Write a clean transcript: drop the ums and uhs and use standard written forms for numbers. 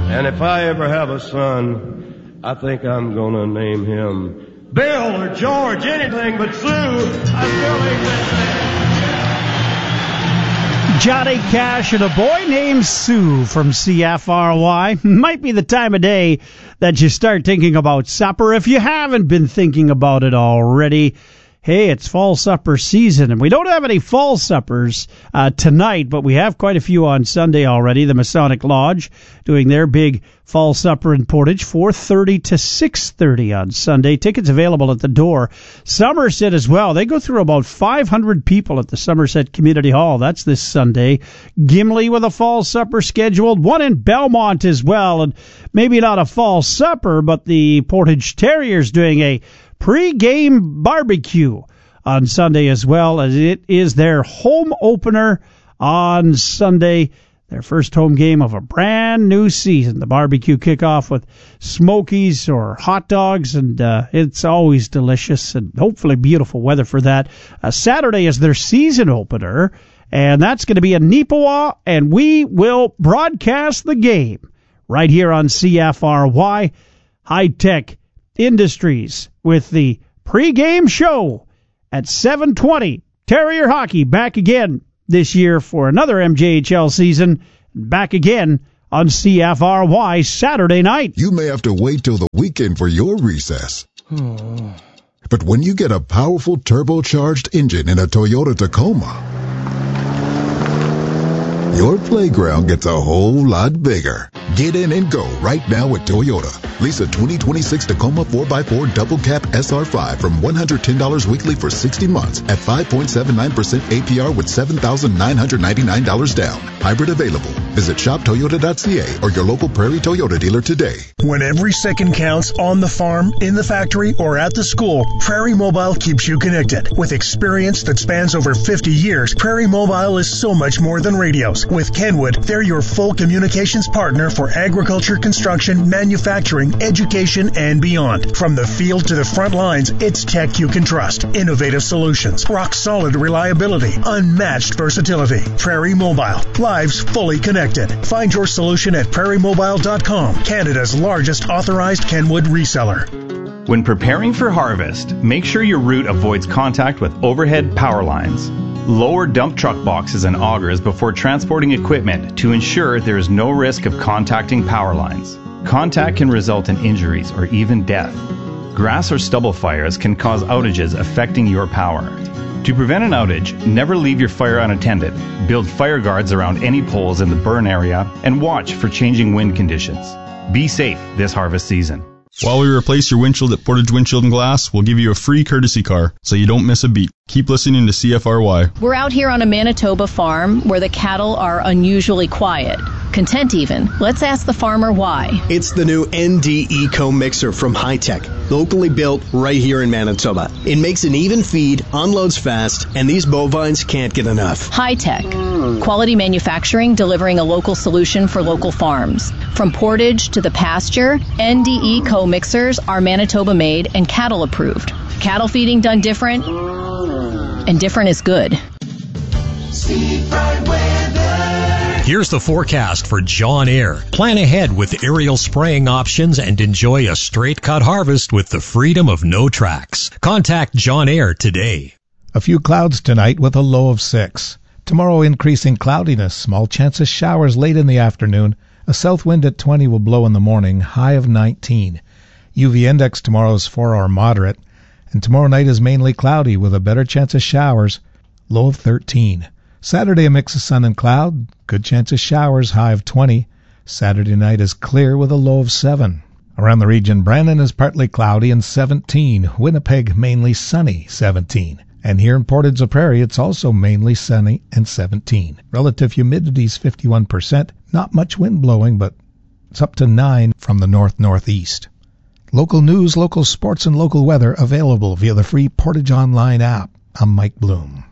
And if I ever have a son, I think I'm gonna name him Bill or George, anything but Sue. I still think that's Johnny Cash and a boy named Sue from CFRY. Might be the time of day that you start thinking about supper. If you haven't been thinking about it already, hey, it's fall supper season, and we don't have any fall suppers tonight, but we have quite a few on Sunday already. The Masonic Lodge doing their big fall supper in Portage, 4:30 to 6:30 on Sunday. Tickets available at the door. Somerset as well. They go through about 500 people at the Somerset Community Hall. That's this Sunday. Gimli with a fall supper scheduled. One in Belmont as well, and maybe not a fall supper, but the Portage Terriers doing a pre-game barbecue on Sunday as well, as it is their home opener on Sunday, their first home game of a brand new season. The barbecue kickoff with smokies or hot dogs, and it's always delicious and hopefully beautiful weather for that. Saturday is their season opener, and that's going to be in Neepawa, and we will broadcast the game right here on CFRY. High-Tech Industries with the pregame show at 7:20. Terrier hockey back again this year for another MJHL season. Back again on CFRY Saturday night. You may have to wait till the weekend for your recess. But when you get a powerful turbocharged engine in a Toyota Tacoma, your playground gets a whole lot bigger. Get in and go right now with Toyota. Lease a 2026 Tacoma 4x4 Double Cab SR5 from $110 weekly for 60 months at 5.79% APR with $7,999 down. Hybrid available. Visit shoptoyota.ca or your local Prairie Toyota dealer today. When every second counts on the farm, in the factory, or at the school, Prairie Mobile keeps you connected. With experience that spans over 50 years, Prairie Mobile is so much more than radios. With Kenwood, they're your full communications partner for agriculture, construction, manufacturing, education, and beyond. From the field to the front lines, it's tech you can trust. Innovative solutions, rock-solid reliability, unmatched versatility. Prairie Mobile. Lives fully connected. Find your solution at prairiemobile.com, Canada's largest authorized Kenwood reseller. When preparing for harvest, make sure your route avoids contact with overhead power lines. Lower dump truck boxes and augers before transporting equipment to ensure there is no risk of contacting power lines. Contact can result in injuries or even death. Grass or stubble fires can cause outages affecting your power. To prevent an outage, never leave your fire unattended. Build fire guards around any poles in the burn area and watch for changing wind conditions. Be safe this harvest season. While we replace your windshield at Portage Windshield and Glass, we'll give you a free courtesy car so you don't miss a beat. Keep listening to CFRY. We're out here on a Manitoba farm where the cattle are unusually quiet. Content even. Let's ask the farmer why. It's the new ND Eco Mixer from High-Tech, locally built right here in Manitoba. It makes an even feed, unloads fast, and these bovines can't get enough. High-Tech. Quality manufacturing delivering a local solution for local farms. From Portage to the pasture, ND Eco Mixers are Manitoba made and cattle approved. Cattle feeding done different, and different is good. Here's the forecast for John Eyre. Plan ahead with aerial spraying options and enjoy a straight cut harvest with the freedom of no tracks. Contact John Eyre today. A few clouds tonight with a low of 6. Tomorrow increasing cloudiness, small chance of showers late in the afternoon. A south wind at 20 will blow in the morning, high of 19. UV index tomorrow is 4 or moderate. And tomorrow night is mainly cloudy with a better chance of showers, low of 13. Saturday, a mix of sun and cloud, good chance of showers, high of 20. Saturday night is clear with a low of 7. Around the region, Brandon is partly cloudy and 17. Winnipeg, mainly sunny, 17. And here in Portage la Prairie, it's also mainly sunny and 17. Relative humidity is 51%. Not much wind blowing, but it's up to 9 from the north-northeast. Local news, local sports, and local weather available via the free Portage Online app. I'm Mike Bloom.